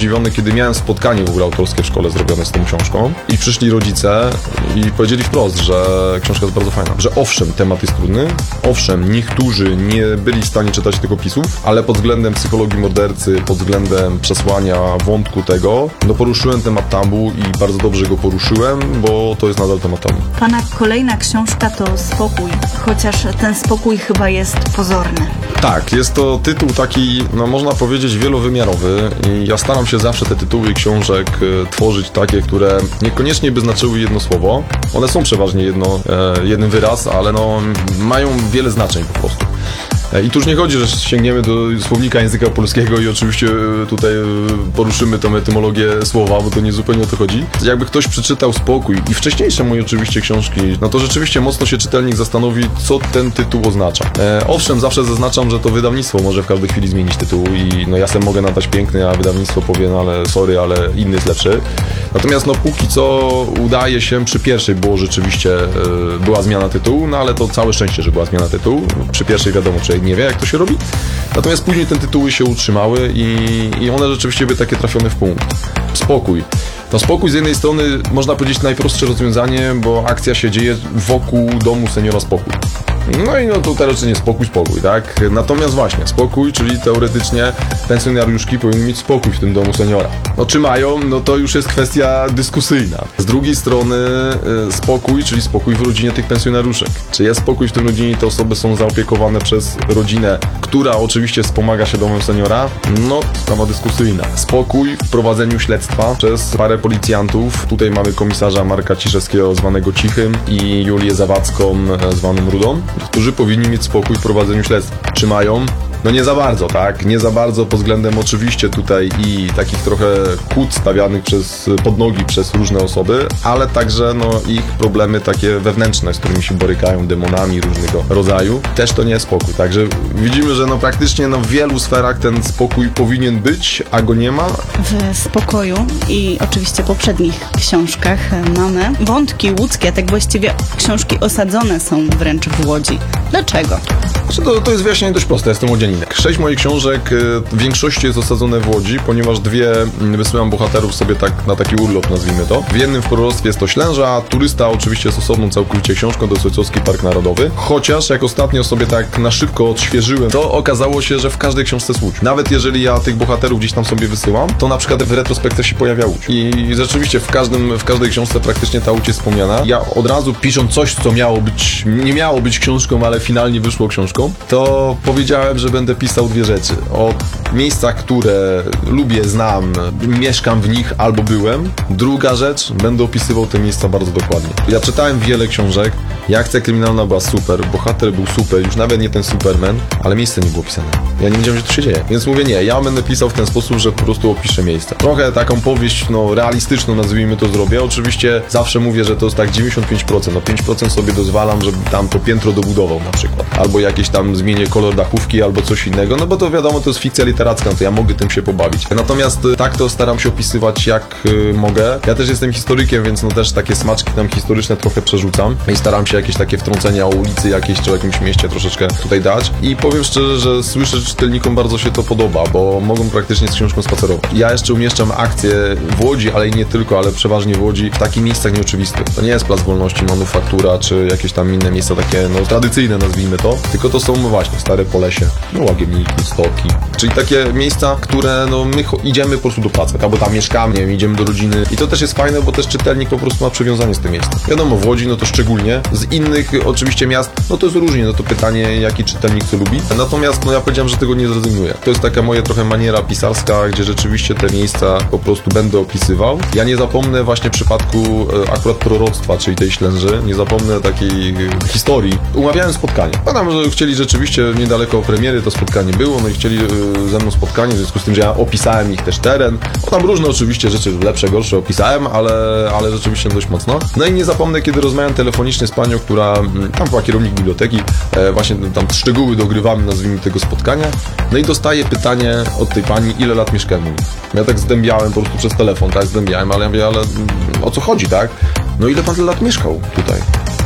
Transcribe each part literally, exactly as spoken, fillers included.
zdziwiony, kiedy miałem spotkanie w ogóle autorskie w szkole zrobione z tą książką i przyszli rodzice i powiedzieli wprost, że książka jest bardzo fajna, że owszem, temat jest trudny, owszem, niektórzy nie byli w stanie czytać tych opisów, ale pod względem psychologii mordercy, pod względem przesłania wątku tego, no poruszyłem temat tabu i bardzo dobrze go poruszyłem, bo to jest nadal temat tabu. Pana kolejna książka to Spokój, chociaż ten spokój chyba jest pozorny. Tak, jest to tytuł taki, no można powiedzieć, wielowymiarowy i ja staram się zawsze te tytuły książek e, tworzyć takie, które niekoniecznie by znaczyły jedno słowo. One są przeważnie jedno, e, jeden wyraz, ale no mają wiele znaczeń po prostu. I tu już nie chodzi, że sięgniemy do słownika języka polskiego i oczywiście tutaj poruszymy tą etymologię słowa, bo to nie zupełnie o to chodzi. Jakby ktoś przeczytał Spokój i wcześniejsze moje oczywiście książki, no to rzeczywiście mocno się czytelnik zastanowi, co ten tytuł oznacza. E, owszem, zawsze zaznaczam, że to wydawnictwo może w każdej chwili zmienić tytuł i no ja sam mogę nadać piękny, a wydawnictwo powie, no ale sorry, ale inny jest lepszy. Natomiast no póki co udaje się, przy pierwszej było rzeczywiście, e, była zmiana tytułu, no ale to całe szczęście, że była zmiana tytułu. Przy pierwszej wiadomo, człowiek nie wie, jak to się robi. Natomiast później te tytuły się utrzymały i, i one rzeczywiście były takie trafione w punkt. Spokój. No spokój z jednej strony można powiedzieć najprostsze rozwiązanie, bo akcja się dzieje wokół domu seniora Spokój. No i no to teoretycznie spokój, spokój, tak? Natomiast właśnie, spokój, czyli teoretycznie pensjonariuszki powinny mieć spokój w tym domu seniora. No czy mają, no to już jest kwestia dyskusyjna. Z drugiej strony y, spokój, czyli spokój w rodzinie tych pensjonariuszek. Czy jest spokój w tym rodzinie i te osoby są zaopiekowane przez rodzinę, która oczywiście wspomaga się domem seniora? No, sprawa dyskusyjna. Spokój w prowadzeniu śledztwa przez parę policjantów. Tutaj mamy komisarza Marka Ciszewskiego zwanego Cichym i Julię Zawadzką zwaną Rudą, którzy powinni mieć spokój w prowadzeniu śledztwa. Czy mają? No nie za bardzo, tak? Nie za bardzo pod względem oczywiście tutaj i takich trochę kłód stawianych przez, pod nogi przez różne osoby, ale także no ich problemy takie wewnętrzne, z którymi się borykają, demonami różnego rodzaju. Też to nie jest spokój, także widzimy, że no praktycznie no w wielu sferach ten spokój powinien być, a go nie ma. W Spokoju i oczywiście poprzednich książkach mamy wątki łódzkie, tak właściwie książki osadzone są wręcz w Łodzi. Dlaczego? To, to jest wyjaśnienie dość proste, jestem łodzianinek. Sześć moich książek w większości jest osadzone w Łodzi, ponieważ dwie wysyłam bohaterów sobie tak na taki urlop, nazwijmy to. W jednym w proroctwie jest to Ślęża, Turysta oczywiście jest osobną całkowicie książką, to Sojcowski Park Narodowy. Chociaż jak ostatnio sobie tak na szybko odświeżyłem, to okazało się, że w każdej książce jest Łódź. Nawet jeżeli ja tych bohaterów gdzieś tam sobie wysyłam, to na przykład w retrospekcji się pojawia Łódź. I rzeczywiście w każdym, w każdej książce praktycznie ta Łódź jest wspomniana. Ja od razu pisząc coś, co miało być, nie miało być książką, ale finalnie wyszło książką, to powiedziałem, że będę pisał dwie rzeczy. O miejscach, które lubię, znam, mieszkam w nich albo byłem. Druga rzecz, będę opisywał te miejsca bardzo dokładnie. Ja czytałem wiele książek, akcja kryminalna była super, bohater był super, już nawet nie ten Superman, ale miejsce nie było pisane. Ja nie wiedziałem, że to się dzieje. Więc mówię, nie, ja będę pisał w ten sposób, że po prostu opiszę miejsce. Trochę taką powieść, no, realistyczną, nazwijmy to, zrobię. Oczywiście zawsze mówię, że to jest tak dziewięćdziesiąt pięć procent. No pięć procent sobie dozwalam, żeby tam to piętro dobudował na przykład. Albo jakieś tam zmienię kolor dachówki, albo coś innego, no bo to wiadomo, to jest fikcja literacka, no to ja mogę tym się pobawić. Natomiast tak to staram się opisywać jak y, mogę. Ja też jestem historykiem, więc no też takie smaczki tam historyczne trochę przerzucam i staram się jakieś takie wtrącenia o ulicy jakiejś, czy o jakimś mieście troszeczkę tutaj dać. I powiem szczerze, że słyszę, że czytelnikom bardzo się to podoba, bo mogą praktycznie z książką spacerować. Ja jeszcze umieszczam akcje w Łodzi, ale i nie tylko, ale przeważnie w Łodzi, w takich miejscach nieoczywistych. To nie jest Plac Wolności, Manufaktura, czy jakieś tam inne miejsca takie, no tradycyjne, nazwijmy to, tylko to są no właśnie Stare Polesie, no Łagiemniki, Stoki, czyli takie miejsca, które no my idziemy po prostu do pracy, albo tam mieszkamy, nie wiem, idziemy do rodziny i to też jest fajne, bo też czytelnik po prostu ma przywiązanie z tym miejscem. Wiadomo, w Łodzi, no to szczególnie, z innych oczywiście miast, no to jest różnie, no to pytanie, jaki czytelnik co lubi, natomiast no ja powiedziałem, że tego nie zrezygnuję. To jest taka moja trochę maniera pisarska, gdzie rzeczywiście te miejsca po prostu będę opisywał. Ja nie zapomnę właśnie w przypadku e, akurat proroctwa, czyli tej Ślęży, nie zapomnę takiej e, historii. Umawiałem spotkanie. Pamiętam, że chcieli rzeczywiście niedaleko premiery to spotkanie było, no i chcieli e, ze mną spotkanie, w związku z tym, że ja opisałem ich też teren. No tam różne oczywiście rzeczy, lepsze, gorsze opisałem, ale, ale rzeczywiście dość mocno. No i nie zapomnę, kiedy rozmawiałem telefonicznie z panią, która tam była kierownik biblioteki, e, właśnie tam szczegóły dogrywamy, nazwijmy tego spotkania. No i dostaję pytanie od tej pani, ile lat mieszkałem u nich. Ja tak zdębiałem po prostu przez telefon, tak, zdębiałem, ale ja mówię, ale o co chodzi, tak? No ile pan lat mieszkał tutaj?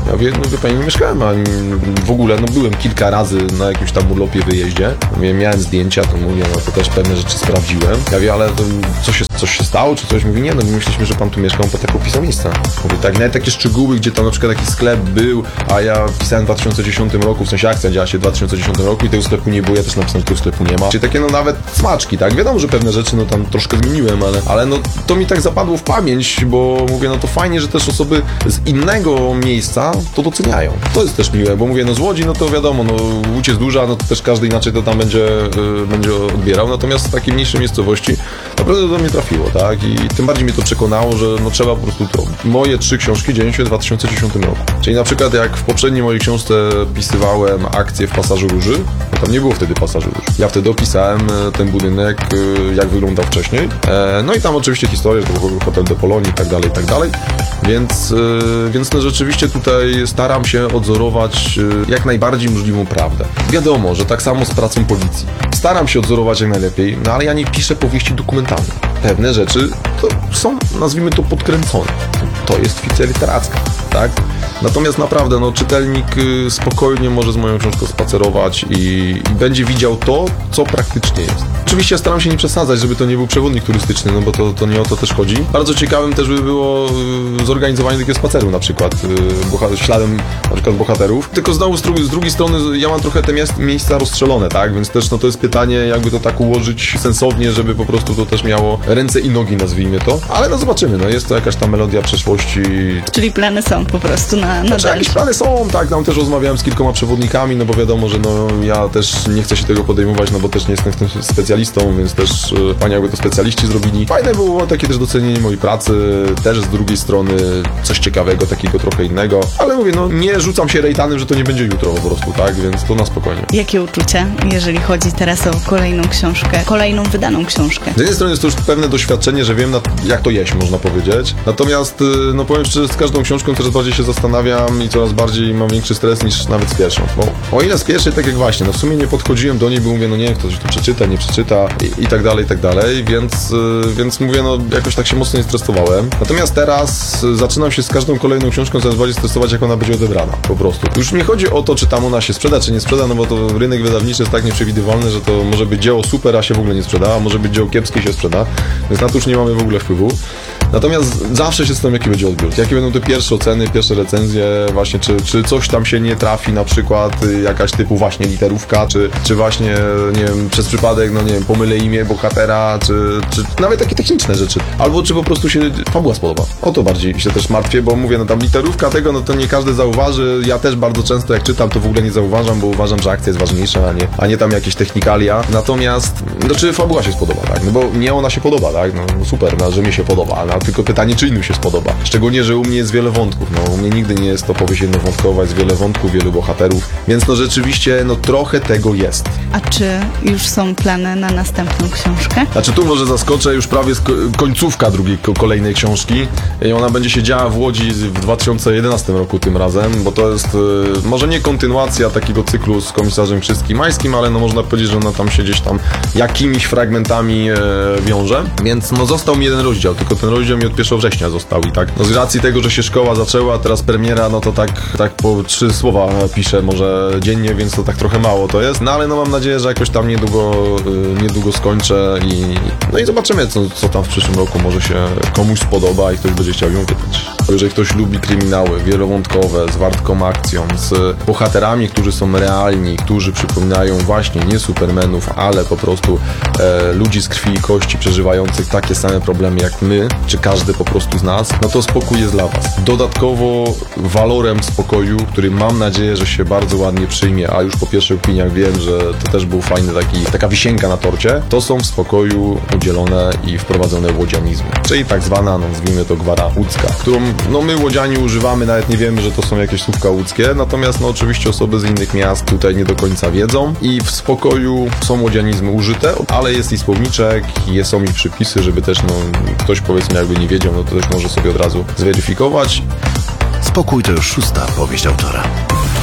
Ja mówię, no wie pani, nie mieszkałem, a w ogóle, no byłem kilka razy na jakimś tam urlopie, wyjeździe. Mówię, miałem zdjęcia, to mówię, no to też pewne rzeczy sprawdziłem. Ja mówię, ale to co się, coś się stało, czy coś? Mówi, nie, no my myśleliśmy, że pan tu mieszkał, on tak opisał miejsca. Mówię, tak, nawet takie szczegóły, gdzie tam na przykład taki sklep był, a ja pisałem w dwa tysiące dziesiątym roku, w sensie akcja działa się w dwa tysiące dziesiątym roku i tego sklepu nie było, ja też napisałem, że tego sklepu nie ma. Czyli takie, no nawet smaczki, tak? Wiadomo, że pewne rzeczy, no tam troszkę zmieniłem, ale, ale no to mi tak zapadło w pamięć, bo mówię, no to fajnie, że też osoby z innego miejsca to doceniają. To jest też miłe, bo mówię, no z Łodzi, no to wiadomo, no Łódź jest duża, no to też każdy inaczej to tam będzie, yy, będzie odbierał, natomiast w takiej mniejszej miejscowości naprawdę do mnie trafiło, tak? I tym bardziej mnie to przekonało, że no trzeba po prostu to robić. Moje trzy książki dzieją się w dwa tysiące dziesiątym roku. Czyli na przykład jak w poprzedniej mojej książce pisywałem akcję w Pasażu Róży, no tam nie było wtedy Pasażu Róży. Ja wtedy opisałem ten budynek, jak wyglądał wcześniej. No i tam oczywiście historia, że to był hotel de Polonii i tak dalej, i tak dalej. Więc, więc no rzeczywiście tutaj staram się odzorować jak najbardziej możliwą prawdę. Wiadomo, że tak samo z pracą policji. Staram się odzorować jak najlepiej, no ale ja nie piszę powieści dokumentalnej. Pewne rzeczy to są, nazwijmy to, podkręcone. To jest fikcja literacka, tak? Natomiast naprawdę, no, czytelnik spokojnie może z moją książką spacerować i, i będzie widział to, co praktycznie jest. Oczywiście staram się nie przesadzać, żeby to nie był przewodnik turystyczny, no bo to, to nie o to też chodzi. Bardzo ciekawym też by było zorganizowanie takiego spaceru na przykład, śladem na przykład bohaterów. Tylko znowu z, drugiej, z drugiej strony ja mam trochę te miejsca rozstrzelone, tak? Więc też no, to jest pytanie, jakby to tak ułożyć sensownie, żeby po prostu to też miało ręce i nogi, nazwijmy to. Ale no zobaczymy, no jest to jakaś ta melodia przeszłości. Czyli plany są po prostu na, na znaczy, jakieś plany są, tak, tam też rozmawiałem z kilkoma przewodnikami, no bo wiadomo, że no ja też nie chcę się tego podejmować, no bo też nie jestem w tym specjalistą, więc też y, fajnie jakby to specjaliści zrobili. Fajne było takie też docenienie mojej pracy, też z drugiej strony coś ciekawego, takiego trochę innego, ale mówię, no nie rzucam się rejtanem, że to nie będzie jutro po prostu, tak, więc to na spokojnie. Jakie uczucia, jeżeli chodzi teraz o kolejną książkę, kolejną wydaną książkę? Z jednej strony jest to już pewne doświadczenie, że wiem, jak to jeść, można powiedzieć, natomiast, no powiem szczerze, z każdą książką coraz bardziej się zastanawiam i coraz bardziej mam większy stres niż nawet z pierwszą, bo o ile z pierwszej, tak jak właśnie, no w sumie nie podchodziłem do niej, bo mówię, no nie, ktoś to przeczyta, nie przeczyta i, i tak dalej, i tak dalej, więc, więc mówię, no jakoś tak się mocno nie stresowałem. Natomiast teraz zaczynam się z każdą kolejną książką coraz bardziej stresować, jak ona będzie odebrana, po prostu. Już nie chodzi o to, czy tam ona się sprzeda, czy nie sprzeda, no bo to rynek wydawniczy jest tak nieprzewidywalny, że to może być dzieło super, a się w ogóle nie sprzeda, a może być dzieło kiepskie i się sprzeda, więc na to już nie mamy w ogóle wpływu. Natomiast zawsze się zastanawiam, jaki będzie odbiór, jakie będą te pierwsze oceny, pierwsze recenzje, właśnie czy, czy coś tam się nie trafi, na przykład jakaś typu właśnie literówka, czy, czy właśnie, nie wiem, przez przypadek, no nie wiem, pomylę imię bohatera, czy, czy nawet takie techniczne rzeczy, albo czy po prostu się fabuła spodoba. O to bardziej się też martwię, bo mówię, no tam literówka tego, no to nie każdy zauważy, ja też bardzo często jak czytam, to w ogóle nie zauważam, bo uważam, że akcja jest ważniejsza, a nie, a nie tam jakieś technikalia, natomiast, no czy fabuła się spodoba, tak, no bo mnie ona się podoba, tak, no super, no, że mi się podoba, no tylko pytanie, czy innym się spodoba, szczególnie, że u mnie jest wiele wątków, no u mnie nigdy nie jest to powieść jednowątkowa, jest wiele wątków, wielu bohaterów, więc no rzeczywiście, no trochę tego jest. A czy już są plany na następną książkę? Znaczy tu może zaskoczę, już prawie końcówka drugiej, kolejnej książki i ona będzie się działa w Łodzi w dwa tysiące jedenastym roku tym razem, bo to jest może nie kontynuacja takiego cyklu z komisarzem Krzyski-Majskim, ale no można powiedzieć, że ona tam się gdzieś tam jakimiś fragmentami e, wiąże, więc no został mi jeden rozdział, tylko ten rozdział mi od pierwszego września został i tak, no z racji tego, że się szkoła zaczęła, a teraz premiera, no to tak, tak po trzy słowa piszę może dziennie, więc to tak trochę mało to jest, no ale no mam nadzieję, że jakoś tam niedługo, y, niedługo skończę i no i zobaczymy, co, co tam w przyszłym roku może się komuś spodoba i ktoś będzie chciał ją wydać. Jeżeli ktoś lubi kryminały wielowątkowe, z wartką akcją, z bohaterami, którzy są realni, którzy przypominają właśnie nie supermenów, ale po prostu e, ludzi z krwi i kości przeżywających takie same problemy jak my, czy każdy po prostu z nas, no to spokój jest dla was. Dodatkowo walorem spokoju, który mam nadzieję, że się bardzo ładnie przyjmie, a już po pierwszych opiniach wiem, że to też był fajny taki, taka wisienka na torcie, to są w spokoju udzielone i wprowadzone łodzianizmy, czyli tak zwana, no, nazwijmy to gwara łódzka, którą no my łodziani używamy, nawet nie wiemy, że to są jakieś słówka łódzkie, natomiast no oczywiście osoby z innych miast tutaj nie do końca wiedzą i w spokoju są łodzianizmy użyte, ale jest i słowniczek, jest, są i przypisy, żeby też no ktoś powiedzmy jakby nie wiedział, no to też może sobie od razu zweryfikować. Spokój to już szósta powieść autora.